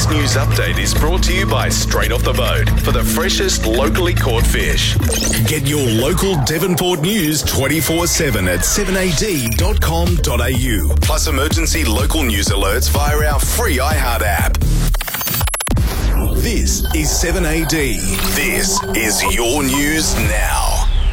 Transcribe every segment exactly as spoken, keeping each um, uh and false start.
This news update is brought to you by Straight Off the Boat for the freshest locally caught fish. Get your local Devonport news twenty-four seven at seven a d dot com dot a u. Plus emergency local news alerts via our free iHeart app. This is seven A D. This is your news now.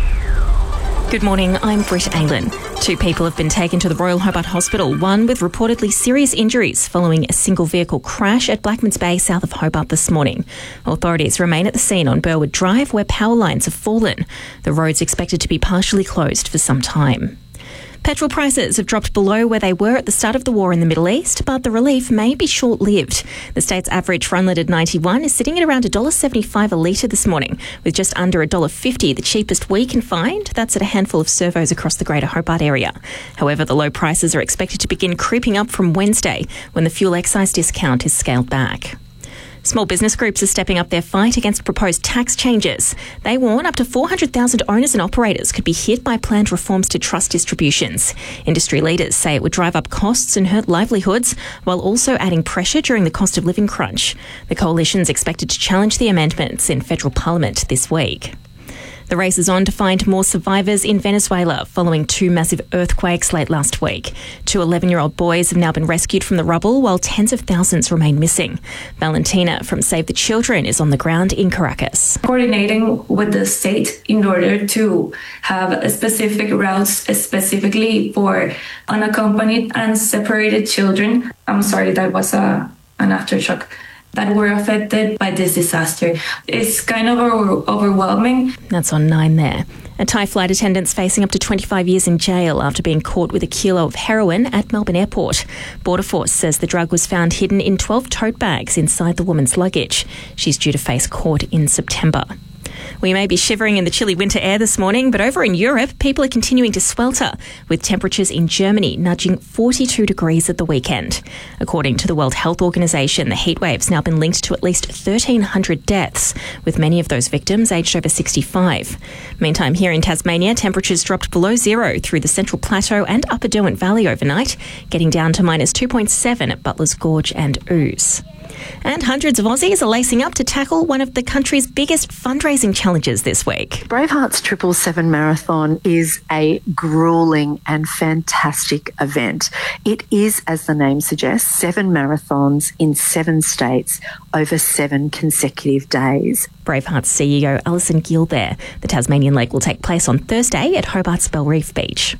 Good morning, I'm Britt Aylan. Two people have been taken to the Royal Hobart Hospital, one with reportedly serious injuries following a single vehicle crash at Blackmans Bay south of Hobart this morning. Authorities remain at the scene on Burwood Drive where power lines have fallen. The road's expected to be partially closed for some time. Petrol prices have dropped below where they were at the start of the war in the Middle East, but the relief may be short-lived. The state's average for unleaded ninety-one is sitting at around one dollar seventy-five a litre this morning, with just under one dollar fifty, the cheapest we can find. That's at a handful of servos across the Greater Hobart area. However, the low prices are expected to begin creeping up from Wednesday, when the fuel excise discount is scaled back. Small business groups are stepping up their fight against proposed tax changes. They warn up to four hundred thousand owners and operators could be hit by planned reforms to trust distributions. Industry leaders say it would drive up costs and hurt livelihoods, while also adding pressure during the cost of living crunch. The coalition's expected to challenge the amendments in federal parliament this week. The race is on to find more survivors in Venezuela following two massive earthquakes late last week. Two eleven-year-old boys have now been rescued from the rubble while tens of thousands remain missing. Valentina from Save the Children is on the ground in Caracas. Coordinating with the state in order to have specific routes specifically for unaccompanied and separated children. I'm sorry, that was a, an aftershock. That were affected by this disaster. It's kind of over- overwhelming. That's on nine there. A Thai flight attendant's facing up to twenty-five years in jail after being caught with a kilo of heroin at Melbourne Airport. Border Force says the drug was found hidden in twelve tote bags inside the woman's luggage. She's due to face court in September. We may be shivering in the chilly winter air this morning, but over in Europe, people are continuing to swelter, with temperatures in Germany nudging forty-two degrees at the weekend. According to the World Health Organization, the heatwave's now been linked to at least thirteen hundred deaths, with many of those victims aged over sixty-five. Meantime, here in Tasmania, temperatures dropped below zero through the Central Plateau and Upper Derwent Valley overnight, getting down to minus two point seven at Butler's Gorge and Ouse. And hundreds of Aussies are lacing up to tackle one of the country's biggest fundraising challenges this week. Braveheart's Triple Seven Marathon is a gruelling and fantastic event. It is, as the name suggests, seven marathons in seven states over seven consecutive days. Braveheart's C E O Alison Gill there. The Tasmanian Lake will take place on Thursday at Hobart's Bellreef Beach.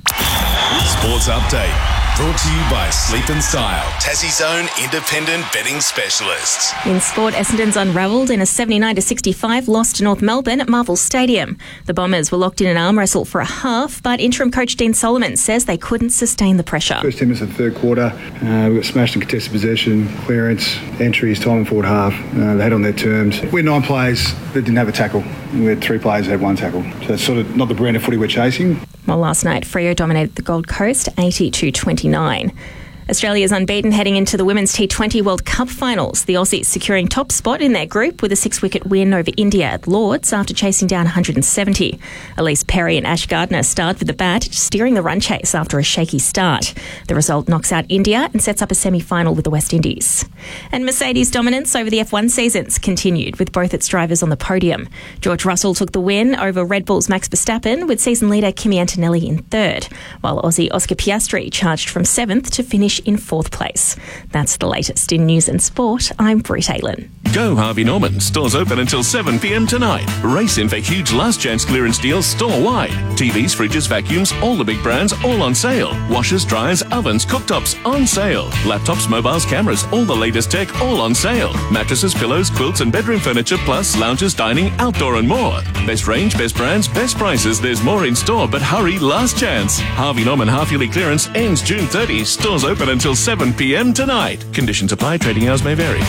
Sports Update. Brought to you by Sleep and Style, Tassie's own independent betting specialists. In sport, Essendon's unravelled in a seventy-nine to sixty-five loss to North Melbourne at Marvel Stadium. The Bombers were locked in an arm wrestle for a half, but interim coach Dean Solomon says they couldn't sustain the pressure. First ten minutes of the third quarter, uh, we got smashed in contested possession, clearance, entries, time and forward half. Uh, they had on their terms. We had nine players that didn't have a tackle. We had three players that had one tackle. So it's sort of not the brand of footy we're chasing. Well, last night, Freo dominated the Gold Coast eighty to twenty-nine. Australia's unbeaten heading into the Women's T twenty World Cup finals. The Aussies securing top spot in their group with a six-wicket win over India at Lords after chasing down one hundred seventy. Elise Perry and Ash Gardner starred with the bat, steering the run chase after a shaky start. The result knocks out India and sets up a semi-final with the West Indies. And Mercedes' dominance over the F one seasons continued with both its drivers on the podium. George Russell took the win over Red Bull's Max Verstappen with season leader Kimi Antonelli in third, while Aussie Oscar Piastri charged from seventh to finish in fourth place. That's the latest in news and sport. I'm Britt Aylan. Go Harvey Norman. Stores open until seven p m tonight. Race in for huge last chance clearance deals store-wide. T Vs, fridges, vacuums, all the big brands, all on sale. Washers, dryers, ovens, cooktops, on sale. Laptops, mobiles, cameras, all the latest tech, all on sale. Mattresses, pillows, quilts and bedroom furniture, plus lounges, dining, outdoor and more. Best range, best brands, best prices. There's more in store, but hurry, last chance. Harvey Norman half-yearly clearance ends June thirtieth. Stores open until seven p m tonight. Conditions apply. Trading hours may vary.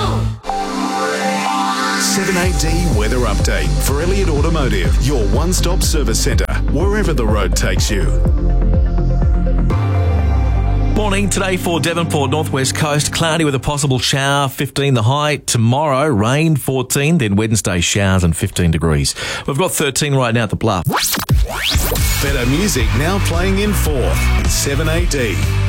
seven A D Weather Update for Elliott Automotive, your one-stop service centre, wherever the road takes you. Morning today for Devonport, northwest coast, cloudy with a possible shower, fifteen the high. Tomorrow, rain, fourteen, then Wednesday, showers and fifteen degrees. We've got thirteen right now at the Bluff. Better music now playing in fourth. seven A D.